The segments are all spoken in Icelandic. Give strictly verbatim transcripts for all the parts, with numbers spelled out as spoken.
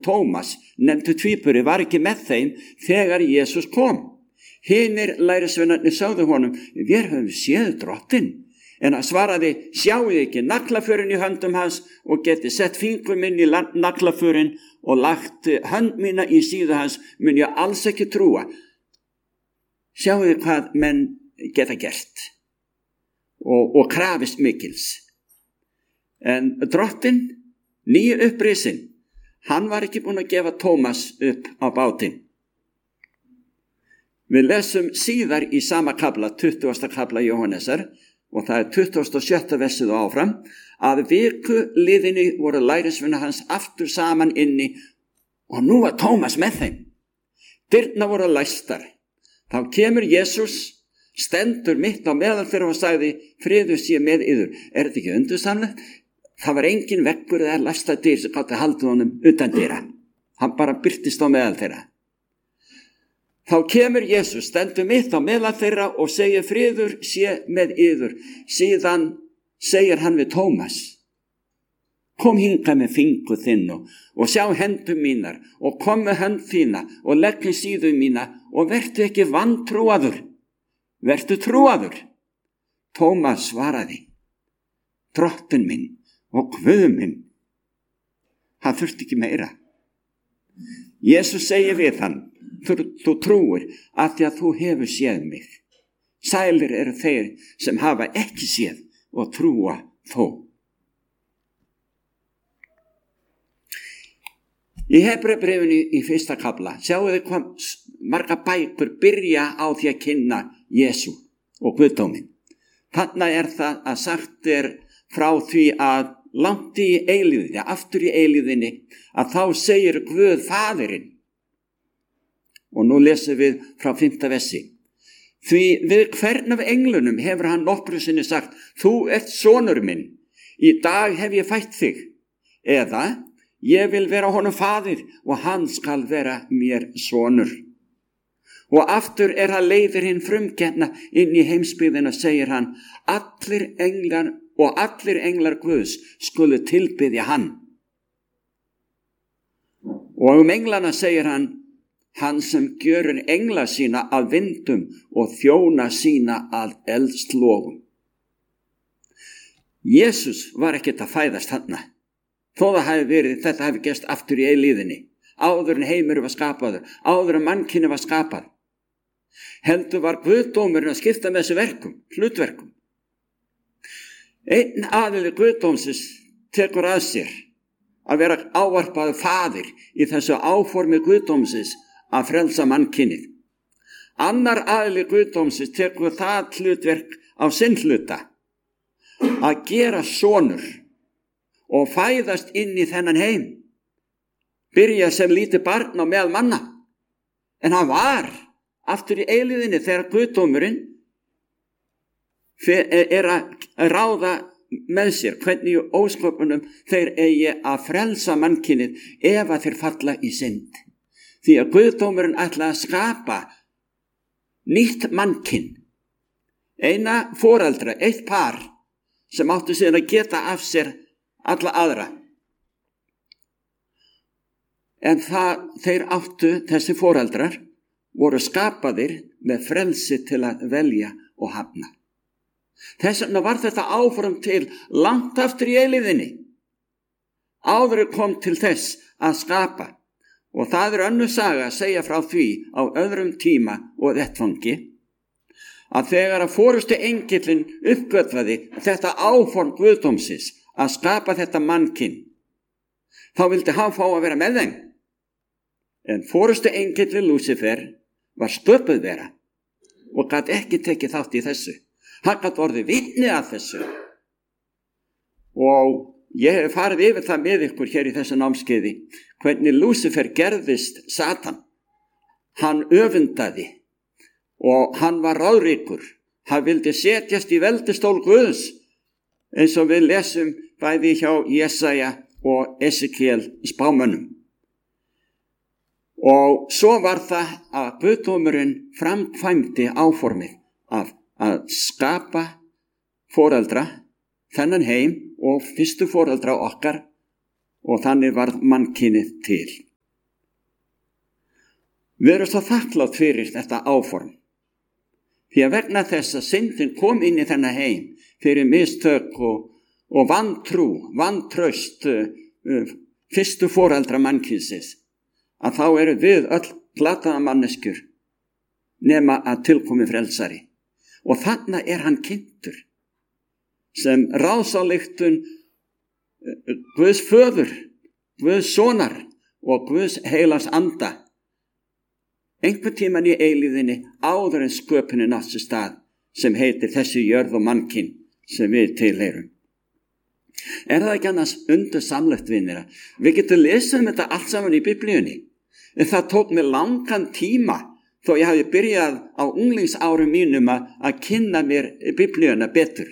Tómas, nefndu tvíburi, var ekki með þeim þegar Jesús kom. Hinir lærisveinarnir sögðu honum, við höfum séð drottinn. En hann svaraði, sjáu ekki naglaförin í höndum hans og geti sett fingur minn í naglaförin og lagt hönd mína í síðu hans, mun ég alls ekki trúa. Sjáu hvað menn geta gert og, og krafist mikils. En drottinn, nýju upprisin, hann var ekki búinn að gefa Tómas upp á bátinn. Við lesum síðar í sama kafla, tuttugasta kafla Jóhannesar, og það er tuttugasta og sjötta versið og áfram, að viku liðinni voru lærisveinar hans aftur saman inni og nú var Tómas með þeim. Dyrnar voru læstar. Þá kemur Jesús, stendur mitt á meðal þeirra og sagði, friður sé með yður. Er þetta ekki undursamlegt? Það var engin veggur eða læsta dyr sem gátti haldið honum utan dyra. Hann bara birtist á meðal þeirra. Þá kemur Jesús, stendur mitt á meðal þeirra og segir friður sé með yður. Síðan segir hann við Tómas, kom hingað með fingur þinn og, og sjá hendur mínar og kom með hönd þína og legg í síðu mína og vertu ekki vantrúaður. Vertu trúaður. Tómas svaraði, drottinn minn og Guð minn. Hann þurfti ekki meira. Jesús segir við hann, Þú, þú trúir að því að þú hefur séð mig. Sælir eru þeir sem hafa ekki séð og trúa þó. Í Hebreabréfinu í fyrsta kafla sjáu þið hvað marga bækur byrja á því að kynna Jesú og Guðdóminn. Þarna er það að sagt er frá því að langt í eilíðinni, aftur í eilíðinni, að þá segir Guð Faðirinn. Og nú lesum við frá fimmta versi. Því við hvern af englunum hefur hann nokkru sinni sagt, þú ert sonur minn, í dag hef ég fætt þig. Eða, ég vil vera honum faðir og hann skal vera mér sonur. Og aftur er það leiðir hinn frumkenna inn í heimsbyggðina, segir hann, allir englar og allir englar Guðs skulu tilbiðja hann. Og um englana segir hann, hann sem gjörur engla sína að vindum og þjóna sína að eldslogum. Jesús var ekkert að fæðast þarna. Þó það hafi verið, þetta hafi gerst aftur í eilíðinni. Áður en heimur var skapaður, áður en mannkyni var skapað. Heldur var Guðdómurinn að skipta með þessu verkum, hlutverkum. Einn aðili Guðdómsins tekur að sér að vera ávarpaður faðir í þessu áformi Guðdómsins að frelsa mannkynið. Annar aðili Guðdómsins tekur það hlutverk á sinn hluta að gera sonur og fæðast inn í þennan heim. Byrja sem lítið barn á meðal manna. En hann var aftur í eilíðinni þegar Guðdómurinn er að ráða með sér hvernig ósköpunum þeir eigi að frelsa mannkynið ef að þeir falla í synd. Því að Guðdómurinn ætlaði að skapa nýtt mannkyn, eina foreldra, eitt par sem áttu síðan að geta af sér alla aðra. En það, þeir áttu, þessi foreldrar, voru skapaðir með frelsi til að velja og hafna. Þess vegna var þetta áform til langt aftur í eilíðinni. Áður kom til þess að skapa. Og það er önnur saga að segja frá því á öðrum tíma og vettvangi að þegar að forustu engillinn uppgötvaði þetta áform Guðdómsins að skapa þetta mannkyn, þá vildi hann fá að vera með þeim. En forustu engillinn Lúsifer var sköpuð vera og gat ekki tekið þátt í þessu. Hann gat orðið vitni að þessu. Og ég hef farið yfir það með ykkur hér í þessu námskeiði, hvernig Lúsifer gerðist Satan. Hann öfundaði og hann var ráðríkur. Hann vildi setjast í veldistól Guðs, eins og við lesum bæði hjá Jesaja og Esekiel spámönnum. Og svo var það að Guðdómurinn framkvæmdi áformið af að skapa foreldra, þennan heim og fyrstu foreldra okkar, og þannig varð mannkynið til. Við erum svo þakklátt fyrir þetta áform. Því að vegna þess að syndin kom inn í þennan heim fyrir mistök og, og vantrú, vantraust uh, fyrstu foreldra mannkynsins, að þá eru við öll glataða manneskjur nema að tilkomi frelsari. Og þarna er hann kynntur sem ráðsályktun Guðs föður, Guðs sonar og Guðs heilags anda. Einhvern tíman í eilíðinni áður en sköpunin átt sér stað sem heitir þessi jörð og mannkyn sem við tilheyrum. Er það ekki annars undursamlegt, vinir? Við getum lesið um þetta allt saman í Biblíunni. En það tók mig langan tíma þó ég hafi byrjað á unglingsárum mínum að, að kynna mér Biblíuna betur.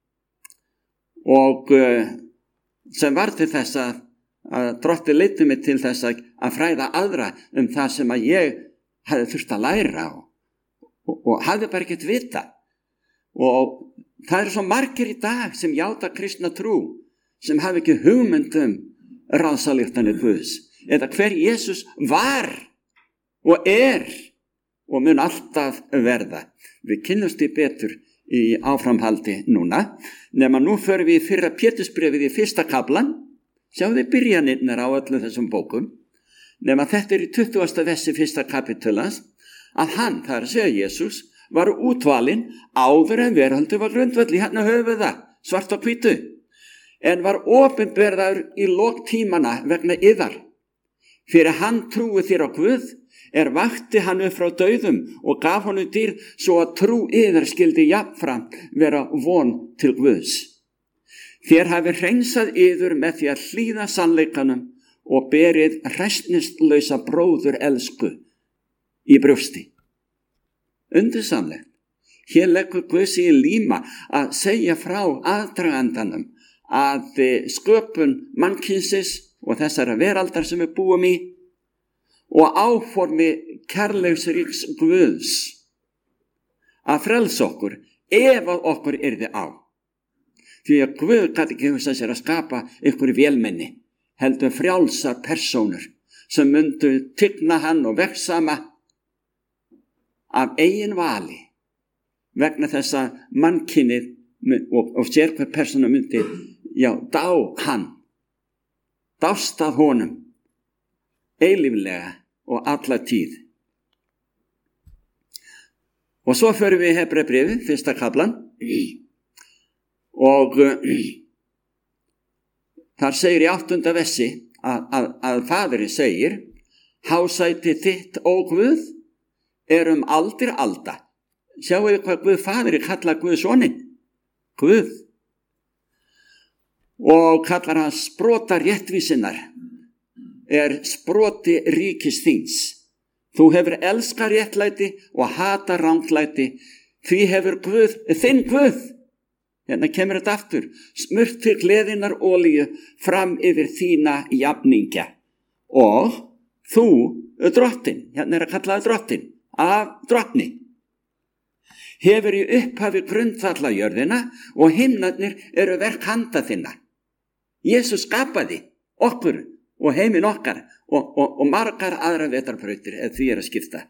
Og uh, sem var til þess að, að Drottinn leiddi mig til þess að, að fræða aðra um það sem að ég hefði þurft að læra og, og, og hafði bara ekkert vita. Og það eru svo margir í dag sem játa kristna trú sem hafi ekki hugmynd um ráðsályktanir Guðs eða hver Jesús var og er og mun alltaf verða. Við kynnumst því betur í áframhaldi núna, nema nú förum við í fyrra Pétursbréfið í fyrsta kaflan, sjáum við byrjanirnar á öllum þessum bókum, nema þetta er í tuttugasta versi fyrsta kapitulans, að hann, það er að segja Jesús, var útvalinn áður en veraldur var grundvöll í hérna höfuða, svart og hvítu, en var opinberðar í lok tímana vegna yðar. Fyrir hann trúi þér á Guð, er vakti hann upp frá dauðum og gaf honum dýr svo að trú yðar skildi jafnframt vera von til Guðs. Þér hafi hreinsað yður með því að hlýða sannleikanum og berið hræsnistlausa bróður elsku í brjósti. Undursamlegt. Hér leggur Guð sig í líma að segja frá aðdragandanum að sköpun mannkynsins og þessara veraldar sem við búum í og áformi kærleiksríks Guðs að frelsa okkur ef að okkur yrði á. Því að Guð gat ekki hugsað sér að skapa ykkur vélmenni, heldur frjálsar persónur sem myndu tigna hann og vegsama af eigin vali vegna þess að mannkynið og, og sér hver persóna myndi já, dá hann, dást að honum eilíflega og alla tíð. Og svo förum við í Hebreabréfið, fyrsta kaflan, og uh, þar segir í áttunda versi að, að, að Faðirinn segir: hásæti þitt, ó Guð, er um aldir alda. Sjáu þið hvað Guð Faðirinn kallar Guð soninn? Guð. Og kallar hann sprota réttvísinnar, er sproti ríkis þíns. Þú hefur elskað réttlæti og hata ranglæti, því hefur Guð, þinn Guð, hérna kemur þetta aftur, smurt til gleðinnar olíu fram yfir þína jafningja. Og þú, drottin, hérna er að kalla það drottin, af drottni, hefur í upphafi grundvalla jörðina og himnarnir eru verk handa þinna. Jesús skapaði okkur og heiminn okkar og, og, og margar aðra vetarbrautir ef því er að skipta.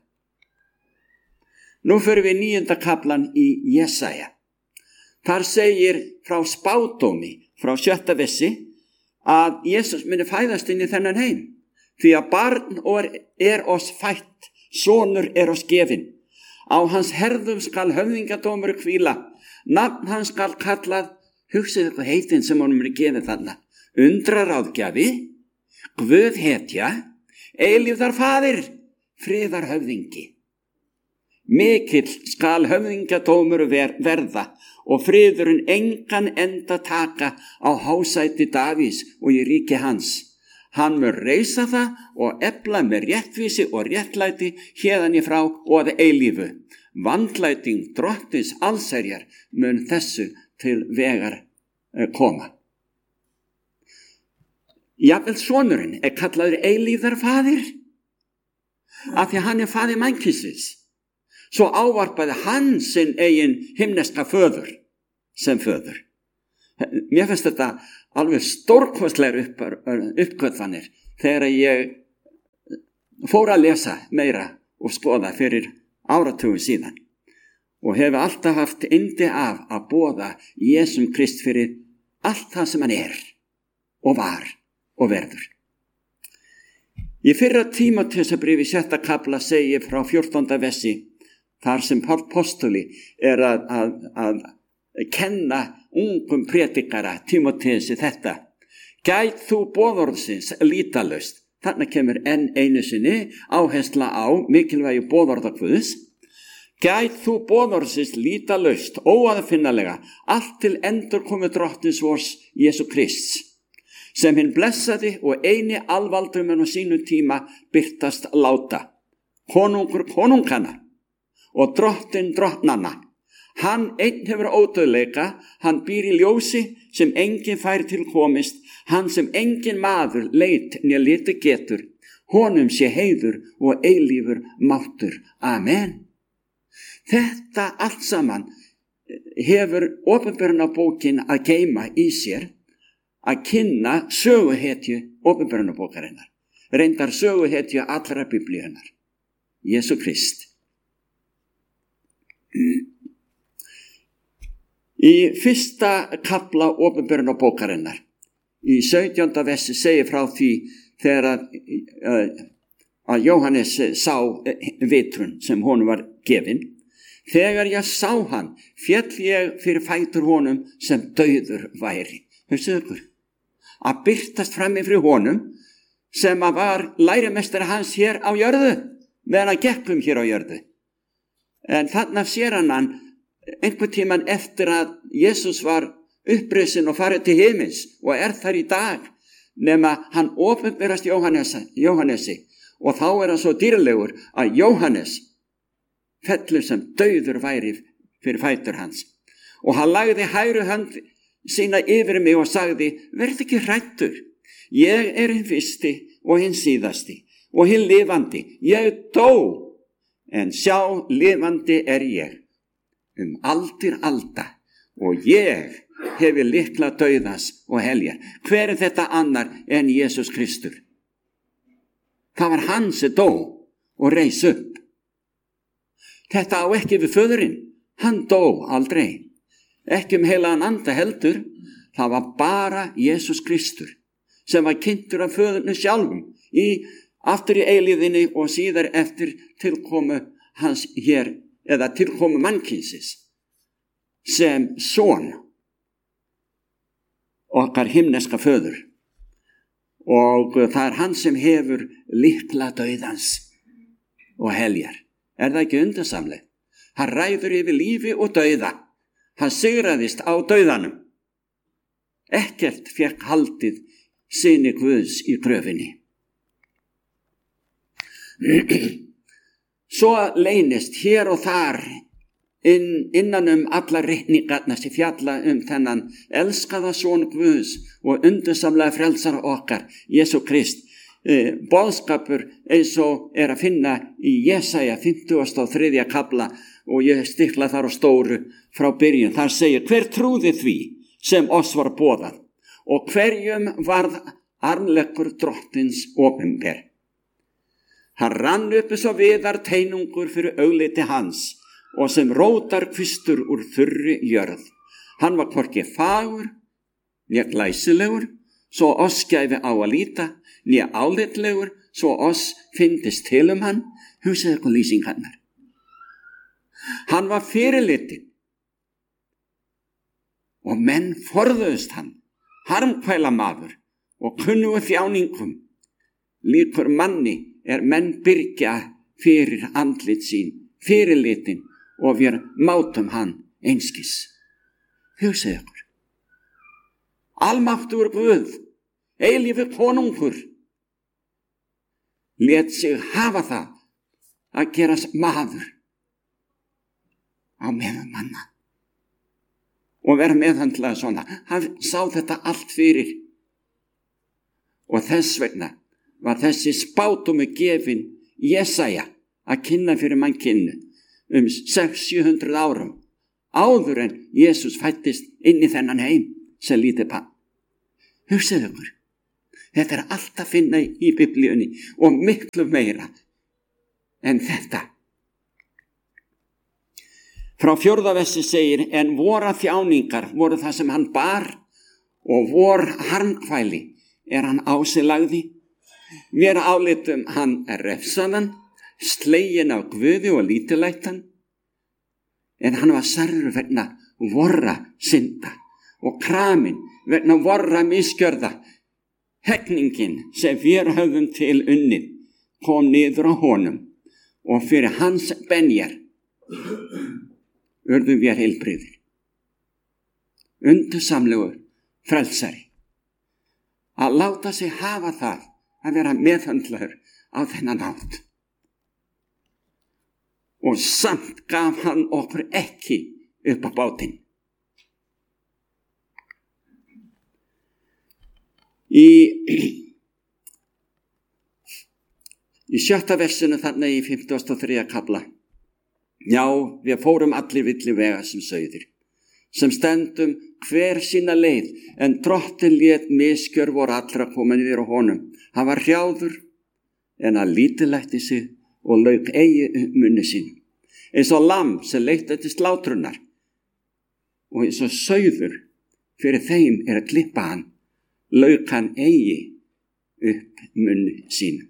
Nú förum við níunda kaflan í Jesaja. Þar segir frá spádómi, frá sjötta versi, að Jesús muni fæðast inn í þennan heim. Því að barn er oss fætt, sonur er oss gefinn. Á hans herðum skal höfðingadómur hvíla, nafn hans skal kallað, hugsið eitthvað heitin sem honum er gefið þarna, undraráðgjafi, Guð hetja, eilífðar faðir, friðar höfðingi. Mikill skal höfðingadómur ver, verða og friðurinn engan enda taka á hásæti Davís og í ríki hans. Hann mun reisa það og efla með réttvísi og réttlæti héðan í frá og að eilífu. Vandlæting drottins allsherjar mun þessu til vegar koma. Jafnvel sonurinn er kallaður eilífðar faðir, af því að hann er faðir mannkynsins. Svo ávarpaði hann sinn eigin himneska föður sem föður. Mér finnst þetta alveg stórkostlegar uppgötvanir þegar ég fór að lesa meira og skoða fyrir áratugum síðan og hefur alltaf haft yndi af að boða Jesum Krist fyrir allt það sem hann er og var og verður. Í fyrra Tímóteusarbréfi sjötta kafla segir frá fjórtánda versi þar sem Páll postuli er að, að, að kenna ungum predikara Tímóteusi þetta. Gæt þú boðorðsins lítalaust. Þarna kemur enn einu sinni áhersla á mikilvægi boðorða Guðs. Gæt þú boðorðsins lítalaust, óaðfinnalega, allt til endurkomu drottins vors Jesú Krists, sem hinn blessaði og eini alvaldumenn á sínu tíma birtast láta. Konungur konungana og drottin drottnanna. Hann einn hefur ódauðleika, hann býr í ljósi sem enginn fær til komist, hann sem enginn maður leit né liti getur, honum sé heiður og eilífur máttur. Amen. Þetta allt saman hefur opinberunarbókin að geyma í sér að kynna söguhetju opinberunarbókarinnar, reyndar söguhetju allra biblíunnar, Jesú Krist. Í fyrsta kafla opinberunarbókarinnar, í sautjánda versi segir frá því þegar að, að Jóhannes sá vitrun sem honum var gefin. Þegar ég sá hann, féll ég fyrir fætur honum sem dauður væri. Hauðstu ykkur? Að birtast frammi fyrir honum sem að var lærimestari hans hér á jörðu, meðan að gekkum hér á jörðu. En þarna sér hann hann einhvern tíman eftir að Jesús var upprisin og farið til himins og er þar í dag, nema hann opinberast Jóhannesi, Jóhannesi og þá er hann svo dýrlegur að Jóhannes fellur sem dauður væri fyrir fætur hans. Og hann lagði hægri hönd sína yfir mig og sagði, verð ekki hræddur, ég er hinn fyrsti og hinn síðasti og hinn lifandi, ég dó, en sjá lifandi er ég, um aldir alda, og ég hefi lykla dauðans og heljar. Hver er þetta annar en Jesús Kristur? Það var hann sem dó og reis upp. Þetta á ekki við föðurinn, hann dó aldrei, ekki um heilagan anda heldur, það var bara Jesús Kristur sem var kynntur af föðurnu sjálfum í, aftur í eilíðinni og síðar eftir tilkomu hans hér, eða tilkomu mannkynsins sem son okkar himneska föður, og það er hann sem hefur lykla dauðans og heljar. Er það ekki undursamlegt? Hann ræður yfir lífi og dauða. Hann sigraðist á dauðanum. Ekkert fékk haldið syni Guðs í gröfinni. Svo leynist hér og þar inn, innan um alla reikningarna sem fjalla um þennan elskaða son Guðs og undursamlega frelsara okkar, Jesú Krist. Eh, boðskapur eins og er að finna í Jesaja fimmtugasta og þriðja kafla og ég stikla þar á stóru frá byrjun. Þar segir, hver trúði því sem oss var boðað og hverjum varð armleggur drottins opinber. Hann rann upp eins og viðar teinungur fyrir augliti hans og sem rótar kvistur úr þurri jörð. Hann var hvorki fagur né glæsilegur, svo oss gæfi á að líta, né álitlegur, svo oss fyndist til um hann. Hugsið eitthvað lýsingarnar. Hann var fyrirlitin og menn forðuðust hann, harmkvæla maður og kunnugu þjáningum. Líkur manni er menn byrgja fyrir andlit sín, fyrirlitin og við mátum hann einskis. Hugsið ykkur. Almáttugur Guð, eilífur konungur, lét sig hafa það að gerast maður á meðan manna og vera meðhandlað svona. Hann sá þetta allt fyrir og þess vegna var þessi spádómur gefin Jesaja að kynna fyrir mannkynnu um sex til sjö hundruð árum áður en Jesús fættist inn í þennan heim sem lítið barn. Hugsið ykkur, þetta er allt að finna í biblíunni og miklu meira. en þetta. Frá fjórða versi segir, en vora þjáningar voru það sem hann bar og vor harmkvæli er hann á sig lagði. Mér álitum hann er refsaðan, slegin af guði og lítillættan, en hann var særður vegna vorra synda og kramin vegna vorra misgjörða. Hegningin sem við höfum til unnið kom niður á honum og fyrir hans benjar urðu við heilbrigðir. Undursamlegur frelsari. Að láta sig hafa það að vera meðhöndlaður á þennan hátt. Og samt gaf hann okkur ekki upp á bátinn. Í, í sjötta versinu þarna í fimmtugasta og þriðja kafla. Já, við fórum allir villi vega sem sauðir, sem stendum hver sína leið, en Drottinn lét misgjör voru allra koma niður á honum. Hann var hrjáður, en hann lítillætti sig og lauk eigi munni sín. Eins og lamb sem leitt eftir slátrunar, og eins og sauður fyrir þeim er að klippa hann, lauk hann eigi upp munni sín.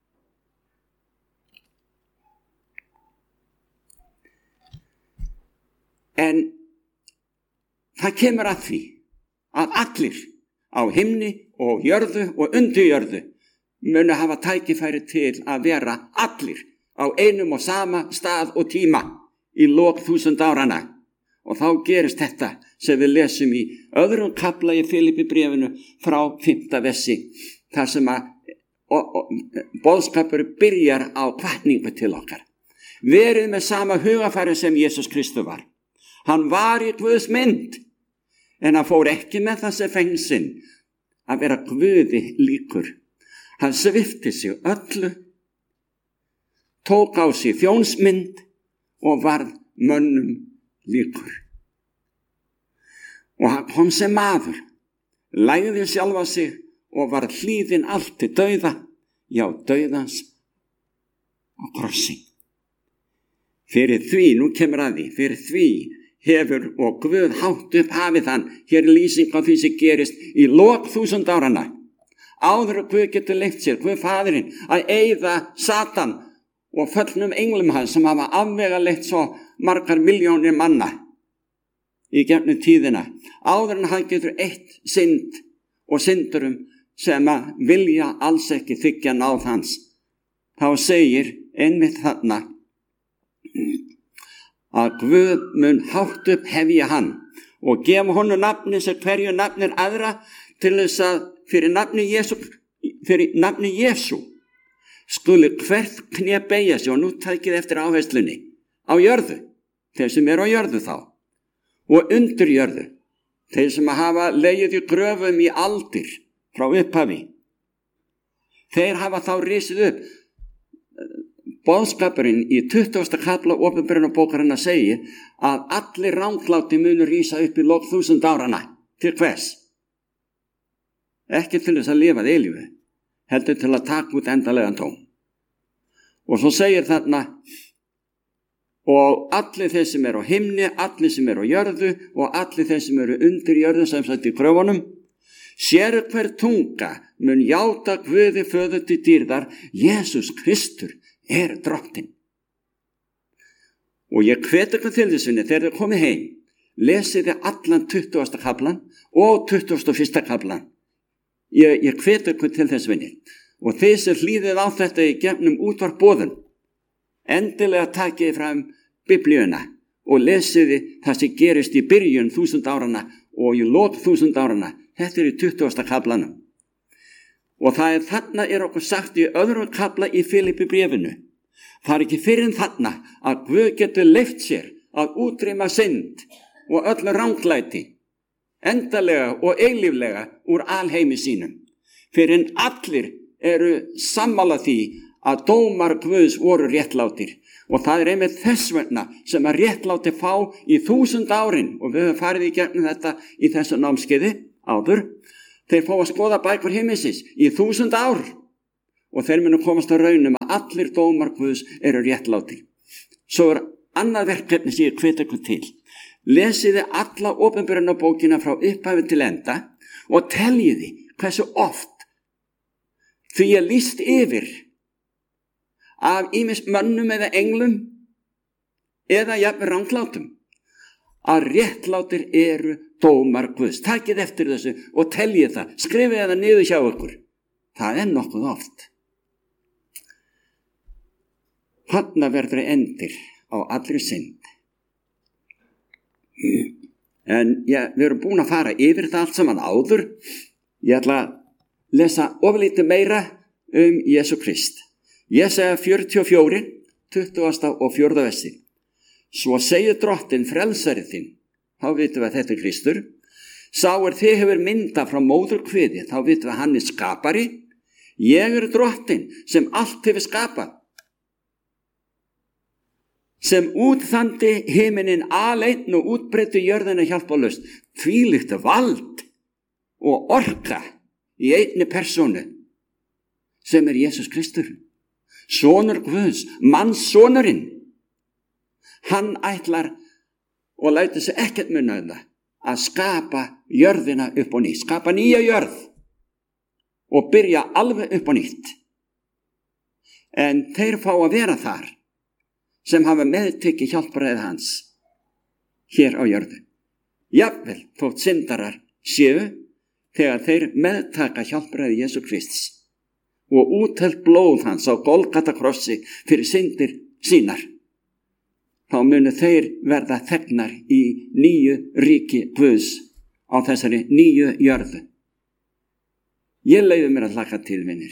En það kemur að því að allir á himni og jörðu og undir jörðu munu hafa tækifæri til að vera allir á einum og sama stað og tíma í lok þúsund árana. Og þá gerist þetta sem við lesum í öðrum kafla í Filippibréfinu frá fimmta versi, þar sem að og, og, boðskapur byrjar á hvatningu til okkar. Verið með sama hugafæri sem Jesús Kristur var. Hann var í Guðs mynd, en hann fór ekki með þessi fengsinn að vera Guði líkur. Hann svipti sig öllu, tók á sig þjónsmynd og varð mönnum líkur. Og hann kom sem maður, lægði sjálfa sig og var hlýðinn allt til dauða, já, dauðans á krossi. Fyrir því, nú kemur að því, fyrir því hefur og Guð hátt upp hafið hann. Hér er lýsing á því sem gerist í lok þúsund árana. Áður að Guð getur leyft sér, Guð faðirinn, að eyða Satan og föllnum englum hans sem hafa afvegaleitt svo margar miljónir manna í gegnum tíðina. Áður en hann getur eitt synd og syndurum sem að vilja alls ekki þiggja náð hans. Þá segir einmitt þarna að Guð mun hátt upp hefja hann og gefa honum nafni sem hverju nafnir aðra, til þess að fyrir nafni Jésu, fyrir nafni Jésu skuli hvert kné beygja sig, og nú tækið eftir áherslunni, á jörðu, þeir sem eru á jörðu þá, og undir jörðu, þeir sem hafa legið í gröfum í aldir frá upphafi. Þeir hafa þá risið upp. Boðskapurinn í tuttugasta kafla opinberunarbókarinnar segir að allir rangláti munu rísa upp í lok þúsund árana. Til hvers? Ekki til þess að lifa að eilífu, heldur til að taka út endanlegan tóm. Og svo segir þarna, og allir þeir sem eru á himni, allir sem eru á jörðu og allir þeir sem eru undir jörðu, sem sagt í gröfunum, sér hver tunga mun játa Guði föður til dýrðar, Jesús Kristur er Drottinn. Og ég hvet ykkur til þessunni, þegar þið komið heim, lesið þið allan tuttugasta kaflan og tuttugasta og fyrsta kaflan. Ég, ég hvet ykkur til þess vinni. Og þið sem hlýðið á þetta í gegnum útvarpboðun, endilega takið fram Biblíuna og lesið það sem gerist í byrjun þúsund árana og í lok þúsund árana. Þetta er í tuttugasta kaflanum. Og það er þarna er okkur sagt í öðrum kafla í Filippibréfinu. Það er ekki fyrir en þarna að Guð getur leyft sér að útrýma synd og öllu ranglæti, endalega og eilíflega úr alheimi sínum. Fyrir en allir eru sammála því að dómar Guðs voru réttlátir. Og það er einmitt þess vegna sem að réttláti fá í þúsund árin, og við höfum farið í gegnum þetta í þessu námskeiði áður. Þeir fá að skoða bækur himmisins í þúsund ár og þeir munu komast að raunum að allir dómar Guðs eru réttlátir. Svo er annað verkefni sem ég hvet ykkur til. Lesiði alla opinberunarbókina frá upphafi til enda og teljiði hversu oft því er lýst yfir af ýmis mönnum eða englum eða jafnvel ranglátum að réttlátir eru dómar Guðs. Takið eftir þessu og teljið það. Skrifið það niður hjá ykkur. Það er nokkuð oft. Þarna verður endir á allri synd. En ja, við erum búin að fara yfir þetta allt saman áður. Ég ætla að lesa oflítið meira um Jesú Krist. Jesaja fjörutíu og fjögur, tuttugasta og fjórða versi. Svo segir Drottinn frelsari þinn, þá vitum við að þetta er Kristur. Sá er þið hefur mynda frá móður kviði, þá vitum við að hann er skapari. Ég er Drottinn sem allt hefur skapað, sem útþandi himinin aleinn og útbreiddi jörðina hjálparlaust. Þvílíkt vald og orka í einni persónu sem er Jesús Kristur, sonur Guðs, mannssonurinn. Hann ætlar og lætur sig ekkert muna um það að skapa jörðina upp og nýtt, skapa nýja jörð og byrja alveg upp og nýtt. En þeir fá að vera þar sem hafa meðtekið hjálpræðið hans hér á jörðu. Jafnvel þótt syndarar séu þegar þeir meðtaka hjálpræðið Jesú Krists og úthelt blóð hans á Golgatakrossi fyrir syndir sínar, þá munu þeir verða þegnar í nýju ríki Guðs á þessari nýju jörðu. Ég leyfi mér að hlakka til, vinir.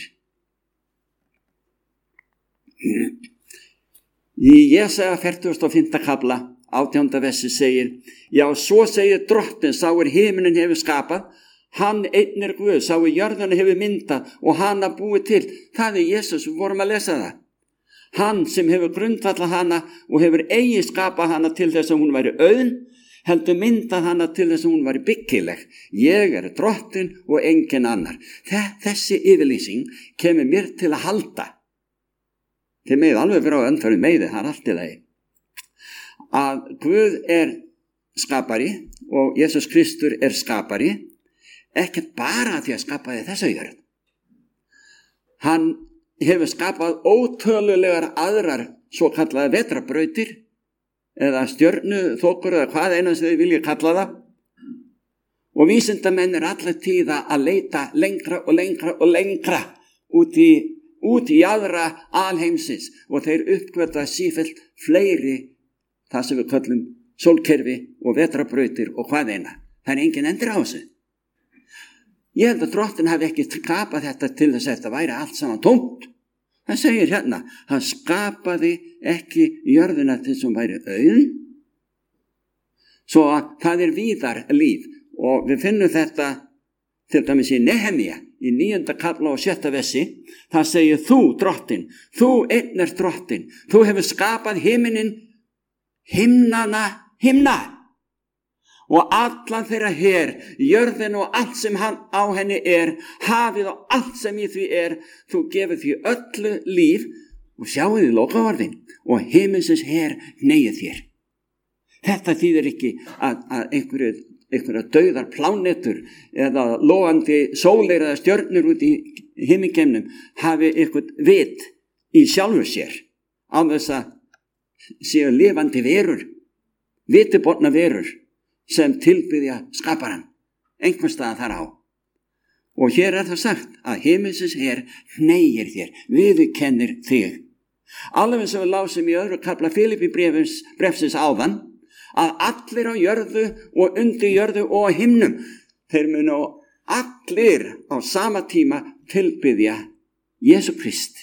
Í Jesaja fertugasta og fimmta kafla, átjánda versi segir, já, svo segir Drottinn, sá er himinin hefur skapað, hann einn er Guð, sá er jörðina hefur myndað og hann að búið til. Það er Jesús, við vorum að lesa það. Hann sem hefur grundvallað hana og hefur eigi skapað hana til þess að hún væri auðn, heldur myndað hana til þess að hún væri byggileg. Ég er Drottinn og engin annar. Þessi yfirlýsing kemur mér til að halda. Þið megið alveg vera á öndfæri meiði, það er allt í lagi. Að Guð er skapari og Jesús Kristur er skapari, ekkert bara því að skapaði þessa jörð. Hann hefur skapað ótölulegar aðrar svo kallaða vetrarbrautir eða stjörnuþokur eða hvað eina sem þau vilja kalla það. Og vísindamenn er allir tíða að leita lengra og lengra og lengra út í út í aðra alheimsins og þeir uppgöta sífellt fleiri það sem við köllum sólkerfi og vetrarbrautir og hvað eina. Það er engin endur á þessu. Ég held að Drottinn hafi ekki skapað þetta til þess að þetta væri allt saman tómt. Það segir hérna, hann skapaði ekki jörðina til þess að væri auðn. Svo að það er víðar líf og við finnum þetta til dæmis í Nehemía, í níunda kafla og sjötta versi. Það segir þú Drottinn, þú einn er Drottinn, þú hefur skapað himinin, himnana, himna. Og allan þeirra her, jörðin og allt sem hann á henni er, hafið og allt sem í því er, þú gefur því öllu líf og sjáu því lokaorðin og himinsins her hneigið þér. Þetta þýðir ekki að, að einhverju, einhverja dauðar plánetur eða logandi sólir eða stjörnur út í himingeimnum hafi eitthvað vit í sjálfur sér á þess að séu lifandi verur, vitibotna verur sem tilbyðja skaparan, einhvers staðar þar á. Og hér er það sagt að himinsins her hneigir þér, viðurkennir þig. Alveg sem við lásum í öðru kafla Filipi brefsins áðan, að allir á jörðu og undir jörðu og á himnum, þeir munu allir á sama tíma tilbyðja Jesú Krist.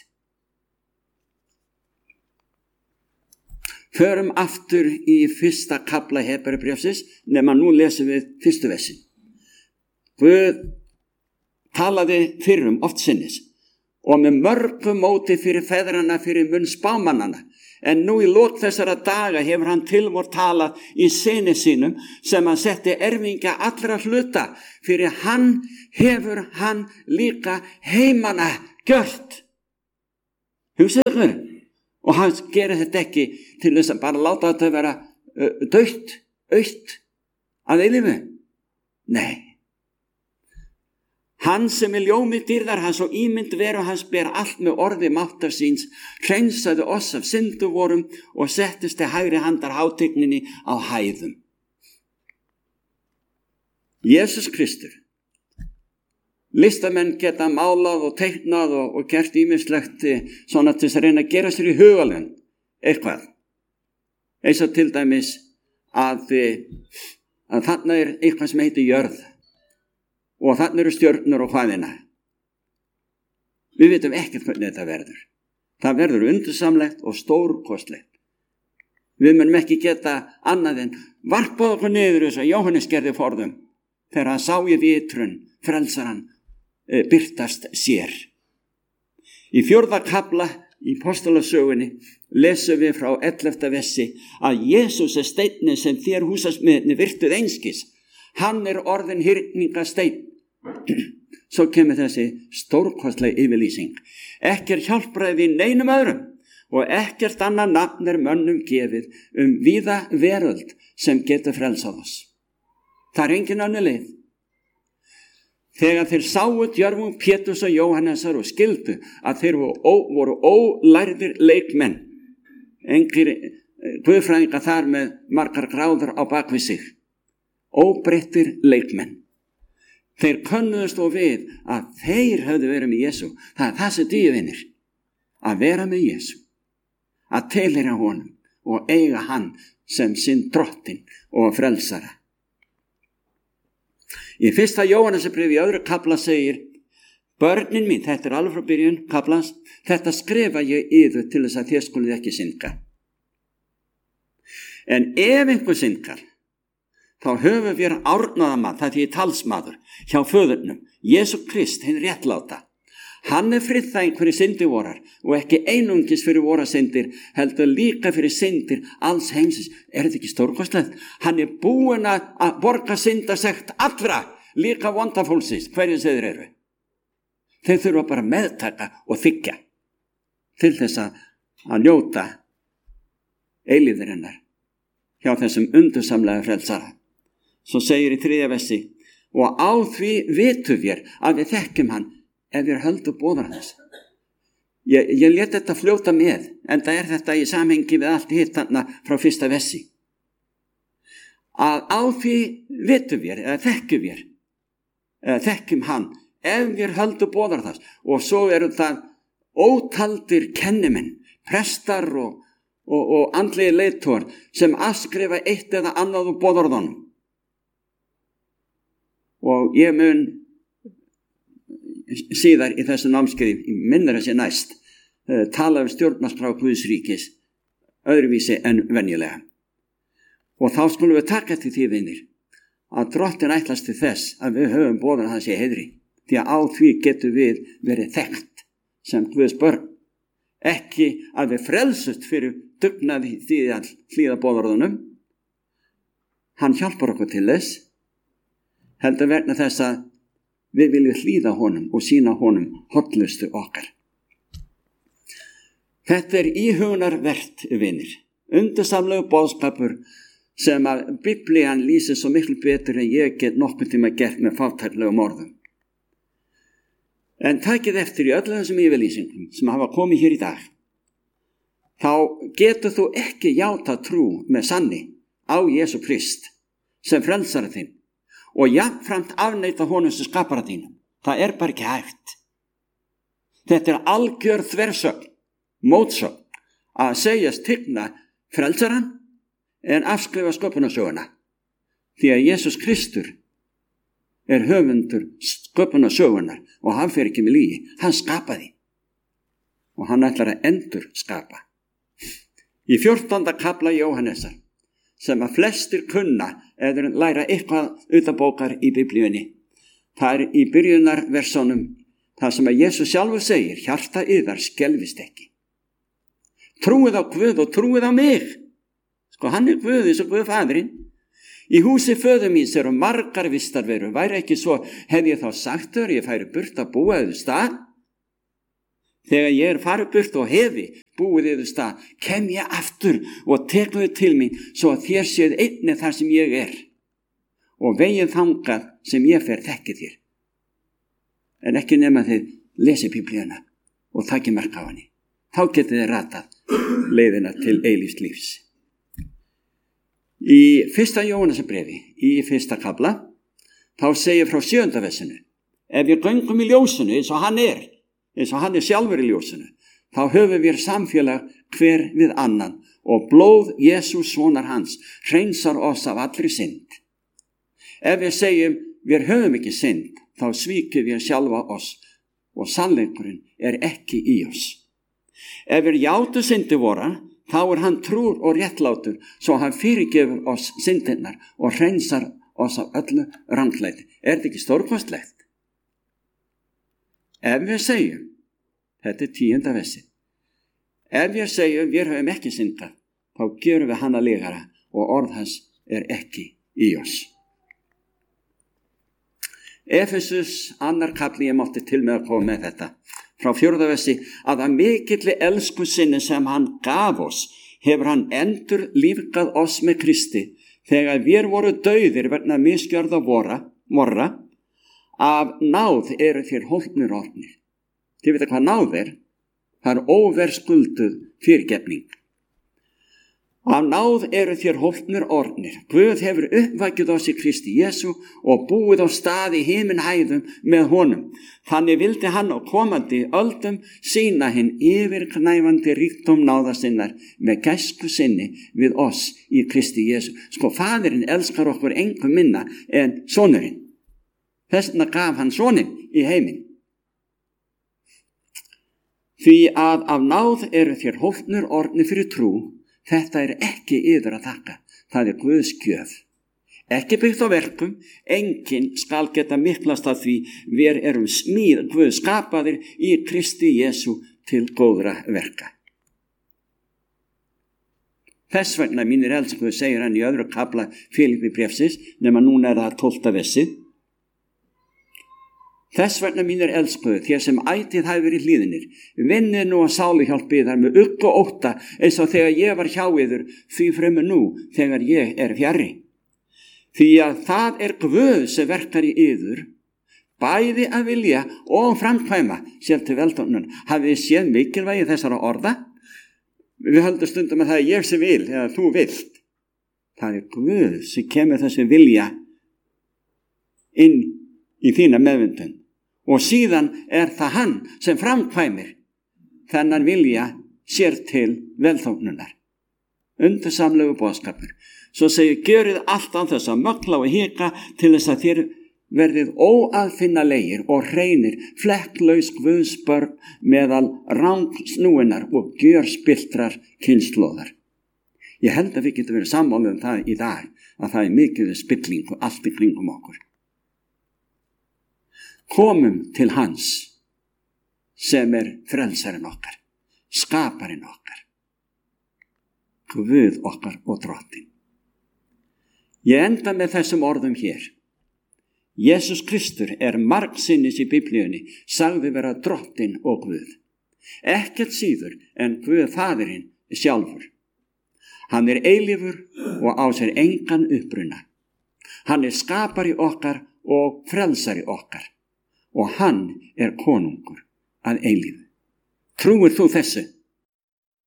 Förum aftur í fyrsta kafla Hebreubréfsins, nema nú lesum við fyrstu versin. Guð talaði fyrrum oft sinnis og með mörgu móti fyrir feðrana fyrir munn spámannana. En nú í lok þessara daga hefur hann tilvor talað í syni sínum sem hann setti erfingja allra hluta. Fyrir hann hefur hann líka heimana gjört Hugsaðu ykkur. Og hann gerir þetta ekki til þess að bara láta þetta vera uh, dautt, autt að eilífu. Nei. Hann sem er ljómi dýrðar hans og ímynd veru hans ber allt með orði máttar síns, hreinsaði oss af syndu vorum og settist til hægri handar hátigninni á hæðum. Jesús Kristur. Listamenn geta málað og teiknað og, og gert ýmislegt svona til þess að reyna að gera sér í hugalund eitthvað. Eins og til dæmis að, að þarna er eitthvað sem heitir jörð og þarna eru stjörnur og hvaðina. Við vitum ekkert hvernig þetta verður. Það verður undursamlegt og stórkostlegt. Við munum ekki geta annað en varpað okkur niður þess að Jóhannes gerði forðum þegar hann sá í vitrun frelsaran birtast sér. Í fjórða kafla í Postulasögunni lesum við frá ellefta versi að Jesús er steinninn sem þér húsasmiðirnir virtuð einskis. Hann er orðin hyrningasteinn. Svo kemur þessi stórkostleg yfirlýsing. Ekki er hjálpræði neinum öðrum og ekkert annað nafn er mönnum gefið um víða veröld sem getur frelsað oss. Það er engin önnur leið. Þegar þeir sáu djörfung Péturs og Jóhannesar og skildu að þeir voru ólærðir leikmenn, engir guðfræðingar þar með margar gráður á bakvið sig, óbreyttir leikmenn. Þeir könnuðust og við að þeir höfðu verið með Jesú. Það er það sem dýr vinir, að vera með Jesú, að tilheyra honum og eiga hann sem sinn drottinn og frelsara. Í fyrsta Jóhannesarbréfi í öðru kafla segir, börnin mín, þetta er alveg frá byrjun kaflans, þetta skrifa ég yður til þess að þér skulið ekki syndga. En ef einhver syndgar, þá höfum við árnaðamann, það er talsmaður, hjá föðurnum, Jesú Krist, hinn réttláta. Hann er friðþæging fyrir syndi vorar og ekki einungis fyrir vora syndir, heldur líka fyrir syndir alls heimsins. Er þetta ekki stórkostlegt? Hann er búinn að borga syndasekt allra, líka vondafólksins, hverju sem þeir eru. Þeir þurfa bara meðtaka og þiggja til þess að njóta eilífðarinnar hjá þessum undursamlega frelsara. Svo segir í þriðja versi, og á því vitum við að við þekkjum hann ef við höldum boðar hans. Ég, ég let þetta fljóta með, en það er þetta í samhengi við allt hitt þarna frá fyrsta versi. Að á því vitum við, eða þekkjum við, eða þekkjum hann, ef við höldum boðar hans. Og svo eru það ótaldir kennimenn, prestar og, og, og andlegi leiðtogar sem afskrifa eitt eða annað úr boðorðunum. Og ég mun síðar í þessu námskeiði, minnir þessi næst, uh, tala um stjórnarskrá Guðsríkis öðruvísi en venjulega. Og þá skulum við taka til því vinir að drottin ætlast til þess að við höfum boðan hans í heiðri, því að á því getum við verið þekkt sem Guðs börn. Ekki að við frelsust fyrir dugnaði því að hlýða boðorðunum. Hann hjálpar okkur til þess, heldur vegna þess að við viljum hlýða honum og sína honum hollustu okkar. Þetta er íhugunarvert, vinir, undursamlegu boðskapur sem að Biblían lýsir svo miklu betur en ég get nokkuð tíma gert með fátæklegum orðum. En takið eftir í öllu þessum yfirlýsingum sem hafa komið hér í dag, þá getur þú ekki játa trú með sanni á Jesú Krist sem frelsara þinn og jafnframt afneita honum sem skapara þínum. Það er bara ekki hægt. Þetta er algjör þversögn, mótsögn, að segjast tigna frelsaran en afskrifa sköpunarsöguna. Því að Jesús Kristur er höfundur sköpunarsögunar og hann fer ekki með lygi. Hann skapaði og hann ætlar að endur skapa. Í fjórtánda kafla Jóhannesar, sem að flestir kunna eða læra eitthvað utanbókar í Biblíunni. Það er í byrjunarversónum það sem að Jesús sjálfur segir, hjarta yðar skelfist ekki. Trúið á Guð og trúið á mig. Sko hann er Guð eins og Guð faðirinn. Í húsi föður míns eru margar vistarverur. Væri ekki svo, hef ég þá sagt þér, ég færi burt að búa eða stað. þegar ég er farið burt og hefi búið yfir stað, kem ég aftur og tekum þau til mín svo að þér séð einnig þar sem ég er og veginn þangað sem ég fer þekki þér. En ekki nema þið lesi Biblíuna og taki mark á henni. Þá getið þið ratað leiðina til eilífs lífs. Í fyrsta Jóhannesarbrefi, í fyrsta kafla, þá segir frá sjöunda versinu: ef við göngum í ljósinu eins og hann er, eins og hann er sjálfur í ljósinu, þá höfum við samfélag hver við annan og blóð Jesús sonar hans hreinsar oss af allri synd. Ef við segjum við höfum ekki synd, þá svíkjum við sjálfa oss og sannleikurinn er ekki í oss. Ef við játum syndi vora, þá er hann trúr og réttlátur, svo hann fyrirgefur oss syndirnar og hreinsar oss af öllu ranglæti. Er þetta ekki stórkostlegt? Ef við segjum, þetta er tíunda versi, ef við segjum við höfum ekki syndað, þá gerum við hann að legara og orð hans er ekki í oss. Efesus annar kafli, ég mátti til með að koma með þetta, frá fjórða versi, að að mikilli elsku sinni sem hann gaf oss, hefur hann endur lífgað oss með Kristi, þegar við voru dauðir vegna misgjörða vora, vorra, af náð eru þér hólpnir orðnir. Þið veit hvað náð er? Það er óverskulduð fyrirgefning. Af náð eru þér hólpnir orðnir. Guð hefur uppvækið oss í Kristi Jesú og búið á stað í himinhæðum með honum. Þannig vildi hann á komandi öldum sýna hinn yfirgnæfandi ríkdóm náða sinnar með gæsku sinni við oss í Kristi Jesú. Sko, faðirinn elskar okkur engu minna en sonurinn. Þess vegna gaf hann soninn í heiminn. Því að af náð eru þér hólpnir orðnir fyrir trú. Þetta er ekki yður að þakka, það er Guðs gjöf. Ekki byggt á verkum, enginn skal geta miklast að því við erum smíð Guð skapaðir í Kristi Jesú til góðra verka. Þess vegna mínir elskuðu, segir hann í öðru kafla Filipi bréfsins, nema núna er það tólfta versið. Þess vegna mínir elskuðu, þér sem ætíð hafi verið hlýðinir, vinnið nú að sáluhjálp yðar með ugg og ótta, eins og þegar ég var hjá yður, því fremur nú þegar ég er fjarri. Því að það er Guð sem verkar í yður, bæði að vilja og framkvæma sér til velþóknunar. Hafið þið séð mikilvægi þessara orða? Við höldum stundum að það er ég sem vil, eða þú vilt. Það er Guð sem kemur þessi vilja inn í þína meðvindun. Og síðan er það hann sem framkvæmir þennan vilja sér til velþóknunar. Undursamlegu boðskapur. Svo segir, gjörið allt án þess að mögla og hika til þess að þér verðið óaðfinnalegir og hreinir, flekklaus Guðs börn meðal rangsnúinar og gjörspiltrar kynslóðar. Ég held að við getum verið sammála um það í dag, að það er mikið spilling og allt í kringum okkur. Komum til hans sem er frelsarinn okkar, skaparinn okkar, Guð okkar og drottinn. Ég enda með þessum orðum hér. Jesús Kristur er margsinnis í Biblíunni sagði vera drottinn og Guð. Ekkert síður en Guð faðirinn sjálfur. Hann er eilífur og á sér engan uppruna. Hann er skapari okkar og frelsari okkar. Og hann er konungur að eilífu. Trúir þú þessu?